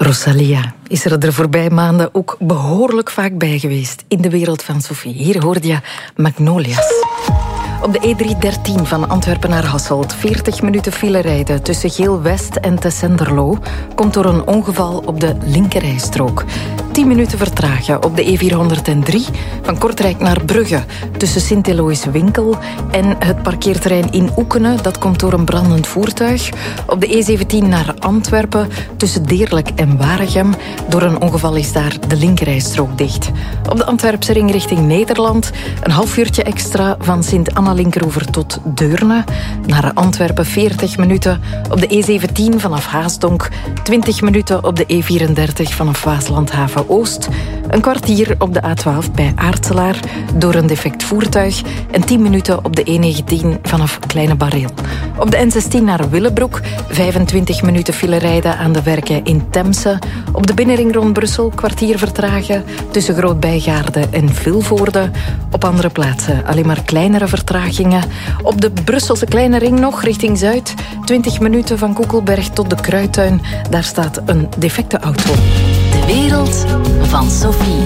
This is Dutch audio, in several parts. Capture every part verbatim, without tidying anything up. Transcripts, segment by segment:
Rosalia is er de voorbije maanden ook behoorlijk vaak bij geweest in de wereld van Sophie. Hier hoorde je Magnolias. Op de E drie dertien van Antwerpen naar Hasselt, veertig minuten file rijden tussen Geel-West en Tessenderlo, komt door een ongeval op de linkerrijstrook. tien minuten vertragen op de E vierhonderddrie van Kortrijk naar Brugge tussen Sint-Eloïs-Winkel en het parkeerterrein in Oekene. Dat komt door een brandend voertuig. Op de E zeventien naar Antwerpen tussen Deerlijk en Waregem. Door een ongeval is daar de linkerrijstrook dicht. Op de Antwerpse ring richting Nederland een half uurtje extra van Sint-Anna-Linkeroever tot Deurne. Naar Antwerpen veertig minuten op de E zeventien vanaf Haasdonk. twintig minuten op de E vierendertig vanaf Waaslandhaven Oost. Een kwartier op de A twaalf bij Aartselaar door een defect voertuig. En tien minuten op de E negentien vanaf Kleine Bareel. Op de N zestien naar Willebroek. vijfentwintig minuten file rijden aan de werken in Temse. Op de binnenring rond Brussel kwartier vertragen tussen Groot-Bijgaarde en Vilvoorde. Op andere plaatsen alleen maar kleinere vertragingen. Op de Brusselse kleine ring nog richting Zuid. twintig minuten van Koekelberg tot de Kruittuin. Daar staat een defecte auto. De wereld van Sophie.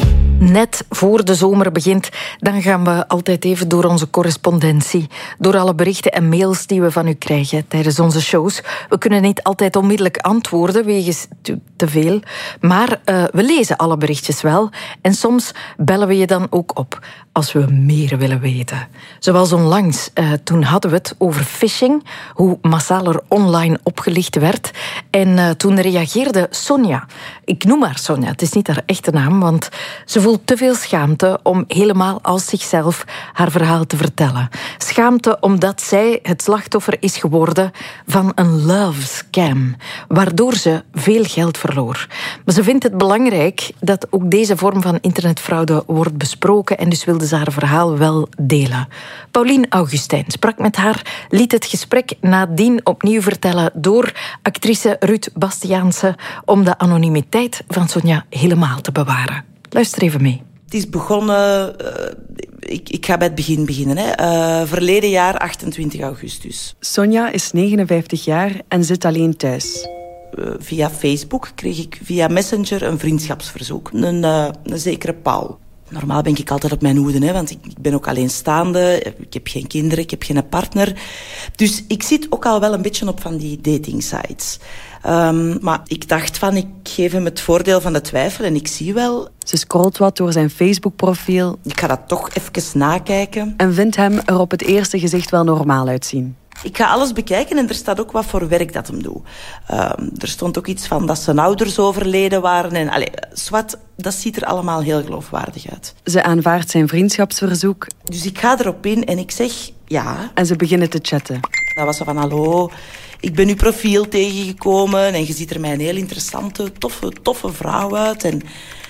Net voor de zomer begint, dan gaan we altijd even door onze correspondentie. Door alle berichten en mails die we van u krijgen tijdens onze shows. We kunnen niet altijd onmiddellijk antwoorden, wegens te veel. Maar uh, we lezen alle berichtjes wel. En soms bellen we je dan ook op als we meer willen weten. Zoals onlangs, uh, toen hadden we het over phishing. Hoe massaal er online opgelicht werd. En uh, toen reageerde Sonja. Ik noem haar Sonja, het is niet haar echte naam, want ze voelt te veel schaamte om helemaal als zichzelf haar verhaal te vertellen. Schaamte omdat zij het slachtoffer is geworden van een love scam, waardoor ze veel geld verloor. Maar ze vindt het belangrijk dat ook deze vorm van internetfraude wordt besproken en dus wilde ze haar verhaal wel delen. Paulien Augustijn sprak met haar, liet het gesprek nadien opnieuw vertellen door actrice Ruud Bastiaanse om de anonimiteit van Sonja helemaal te bewaren. Luister even mee. Het is begonnen... Uh, ik, ik ga bij het begin beginnen. Hè. Uh, verleden jaar, achtentwintig augustus. Sonja is negenenvijftig jaar en zit alleen thuis. Uh, via Facebook kreeg ik via Messenger een vriendschapsverzoek. Een, uh, een zekere Paul. Normaal ben ik altijd op mijn hoede, hè, want ik, ik ben ook alleenstaande. Ik heb geen kinderen, ik heb geen partner. Dus ik zit ook al wel een beetje op van die datingsites. Um, maar ik dacht van, ik geef hem het voordeel van de twijfel en ik zie wel... Ze scrolt wat door zijn Facebook-profiel. Ik ga dat toch even nakijken. En vindt hem er op het eerste gezicht wel normaal uitzien. Ik ga alles bekijken en er staat ook wat voor werk dat hem doet. Um, er stond ook iets van dat zijn ouders overleden waren. En, allez, zwart, dat ziet er allemaal heel geloofwaardig uit. Ze aanvaardt zijn vriendschapsverzoek. Dus ik ga erop in en ik zeg ja. En ze beginnen te chatten. Dat was zo van, hallo, ik ben uw profiel tegengekomen en je ziet er mij een heel interessante, toffe, toffe vrouw uit. En,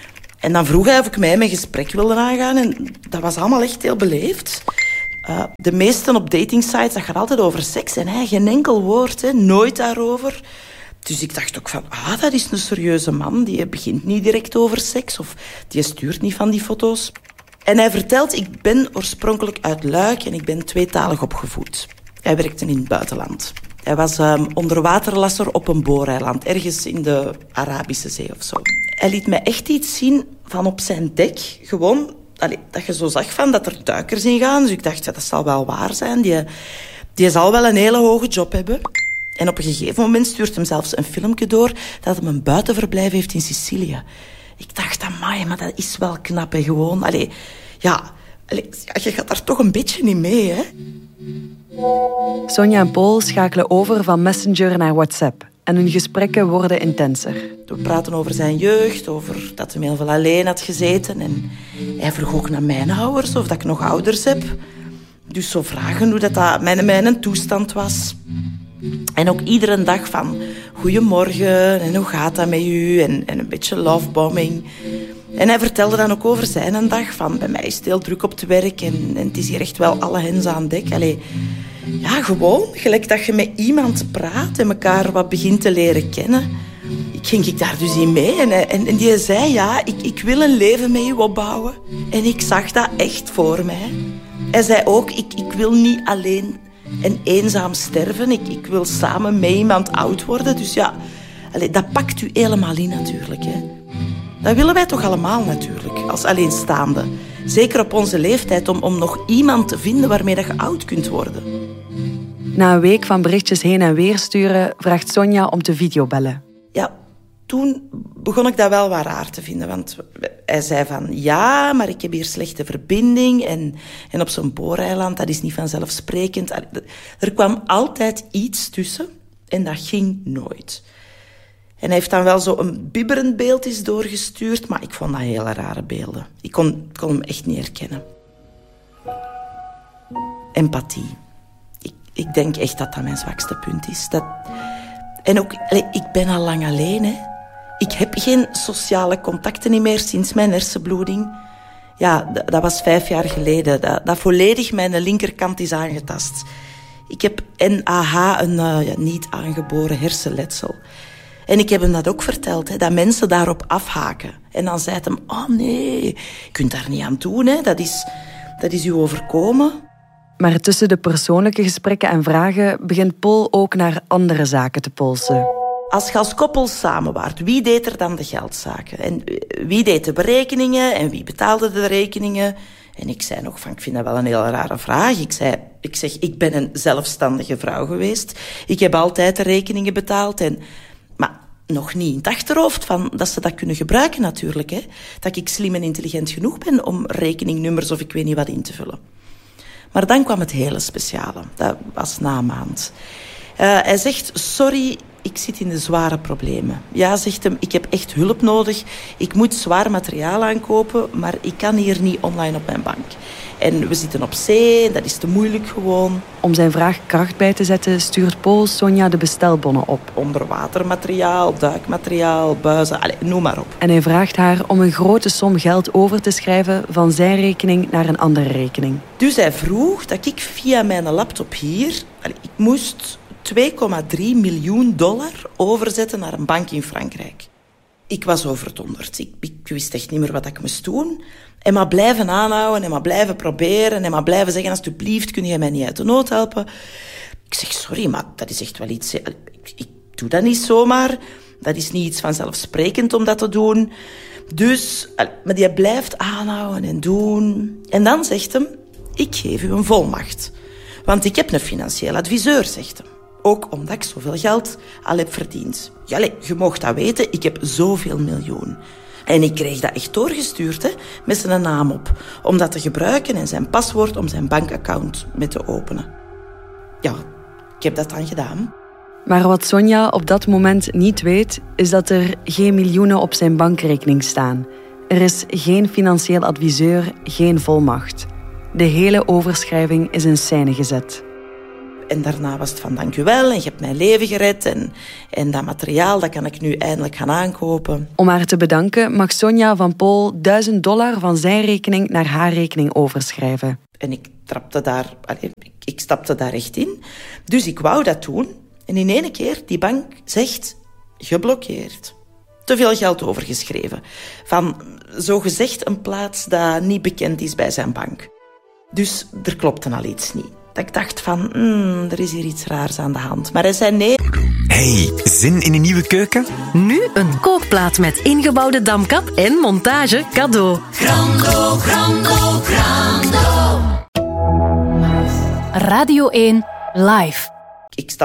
en dan vroeg hij of ik mij mijn gesprek wilde aangaan en dat was allemaal echt heel beleefd. Uh, de meesten op datingsites, dat gaat altijd over seks en hij geen enkel woord, hè, nooit daarover. Dus ik dacht ook van, ah, dat is een serieuze man, die begint niet direct over seks of die stuurt niet van die foto's. En hij vertelt, ik ben oorspronkelijk uit Luik en ik ben tweetalig opgevoed. Hij werkte in het buitenland. Hij was um, onderwaterlasser op een booreiland, ergens in de Arabische Zee of zo. Hij liet mij echt iets zien van op zijn dek, gewoon... Allee, dat je zo zag van dat er duikers in gaan. Dus ik dacht, ja, dat zal wel waar zijn. Die, die zal wel een hele hoge job hebben. En op een gegeven moment stuurt hem zelfs een filmpje door dat hem een buitenverblijf heeft in Sicilië. Ik dacht, amai, maar dat is wel knap, hè, gewoon. Allee, ja, allee, je gaat daar toch een beetje niet mee, hè. Sonja en Paul schakelen over van Messenger naar WhatsApp. En hun gesprekken worden intenser. We praten over zijn jeugd, over dat hij heel veel alleen had gezeten. En hij vroeg ook naar mijn ouders, of dat ik nog ouders heb. Dus zo vragen hoe dat, dat mijn, mijn toestand was. En ook iedere dag van, goedemorgen, en hoe gaat dat met u? En, en een beetje lovebombing. En hij vertelde dan ook over zijn dag, van bij mij is het heel druk op het werk en, en het is hier echt wel alle hens aan dek. Allee, ja, gewoon, gelijk dat je met iemand praat en elkaar wat begint te leren kennen. Ik ging ik daar dus in mee en, en, en die zei, ja, ik, ik wil een leven met u opbouwen. En ik zag dat echt voor mij. Hij zei ook, ik, ik wil niet alleen en eenzaam sterven. Ik, ik wil samen met iemand oud worden. Dus ja, Allee, dat pakt u helemaal in natuurlijk. Hè. Dat willen wij toch allemaal natuurlijk, als alleenstaande. Zeker op onze leeftijd, om, om nog iemand te vinden waarmee dat je oud kunt worden. Na een week van berichtjes heen en weer sturen, vraagt Sonja om te videobellen. Ja, toen begon ik dat wel wat raar te vinden. Want hij zei van, ja, maar ik heb hier slechte verbinding. En, en op zo'n booreiland, dat is niet vanzelfsprekend. Er kwam altijd iets tussen en dat ging nooit. En hij heeft dan wel zo een bibberend beeld eens doorgestuurd, maar ik vond dat hele rare beelden. Ik kon, kon hem echt niet herkennen. Empathie. Ik, ik denk echt dat dat mijn zwakste punt is. Dat... En ook, ik ben al lang alleen, hè. Ik heb geen sociale contacten niet meer sinds mijn hersenbloeding. Ja, dat, dat was vijf jaar geleden. Dat, dat volledig mijn linkerkant is aangetast. Ik heb N A H, een uh, ja, niet aangeboren hersenletsel. En ik heb hem dat ook verteld, hè, dat mensen daarop afhaken. En dan zei hij, oh nee, je kunt daar niet aan doen, hè. Dat is, dat is u overkomen. Maar tussen de persoonlijke gesprekken en vragen begint Paul ook naar andere zaken te polsen. Als je als koppel samen waart, wie deed er dan de geldzaken? En wie deed de berekeningen en wie betaalde de rekeningen? En ik zei nog van, ik vind dat wel een heel rare vraag. Ik zei, ik zeg, ik ben een zelfstandige vrouw geweest. Ik heb altijd de rekeningen betaald. En, maar nog niet in het achterhoofd van dat ze dat kunnen gebruiken natuurlijk. Hè? Dat ik slim en intelligent genoeg ben om rekeningnummers of ik weet niet wat in te vullen. Maar dan kwam het hele speciale. Dat was na een maand. Uh, hij zegt, sorry, ik zit in de zware problemen. Ja, zegt hem, ik heb echt hulp nodig. Ik moet zwaar materiaal aankopen, maar ik kan hier niet online op mijn bank. En we zitten op zee, dat is te moeilijk gewoon. Om zijn vraag kracht bij te zetten, stuurt Paul Sonja de bestelbonnen op. Onderwatermateriaal, duikmateriaal, buizen, allez, noem maar op. En hij vraagt haar om een grote som geld over te schrijven van zijn rekening naar een andere rekening. Dus hij vroeg dat ik via mijn laptop hier... Allez, ik moest twee komma drie miljoen dollar overzetten naar een bank in Frankrijk. Ik was overdonderd. Ik, ik wist echt niet meer wat ik moest doen. En maar blijven aanhouden en maar blijven proberen en maar blijven zeggen, alsjeblieft, kun je mij niet uit de nood helpen? Ik zeg, sorry, maar dat is echt wel iets... Ik, ik doe dat niet zomaar. Dat is niet iets vanzelfsprekend om dat te doen. Dus, maar die blijft aanhouden en doen. En dan zegt hem, ik geef u een volmacht. Want ik heb een financieel adviseur, zegt hem. Ook omdat ik zoveel geld al heb verdiend. Ja, je mag dat weten, ik heb zoveel miljoen. En ik kreeg dat echt doorgestuurd, hè, met zijn naam op. Om dat te gebruiken en zijn paswoord om zijn bankaccount mee te openen. Ja, ik heb dat dan gedaan. Maar wat Sonja op dat moment niet weet, is dat er geen miljoenen op zijn bankrekening staan. Er is geen financieel adviseur, geen volmacht. De hele overschrijving is in scène gezet. En daarna was het van dank u wel en je hebt mijn leven gered. En, en dat materiaal, dat kan ik nu eindelijk gaan aankopen. Om haar te bedanken mag Sonja van Paul duizend dollar van zijn rekening naar haar rekening overschrijven. En ik trapte daar, allez, ik, ik stapte daar echt in. Dus ik wou dat doen. En in één keer, die bank zegt, geblokkeerd. Te veel geld overgeschreven. Van, zogezegd, een plaats dat niet bekend is bij zijn bank. Dus er klopte al iets niet. Dat ik dacht van, mm, er is hier iets raars aan de hand. Maar hij zei nee. Hey, zin in een nieuwe keuken? Nu een kookplaat met ingebouwde damkap en montage cadeau. Grando, grando, grando. Radio één live. Ik stap